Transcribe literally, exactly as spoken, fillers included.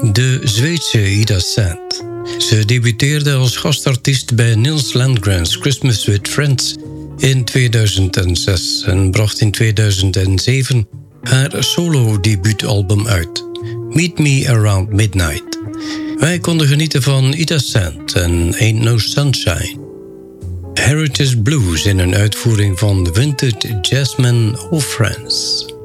De Zweedse Ida Sant. Ze debuteerde als gastartiest bij Nils Landgren's Christmas with Friends in tweeduizend zes en bracht in tweeduizend zeven haar solo-debuutalbum uit, Meet Me Around Midnight. Wij konden genieten van Ida Sant en Ain't No Sunshine. Heritage Blues in een uitvoering van Vintage Jasmine of Friends.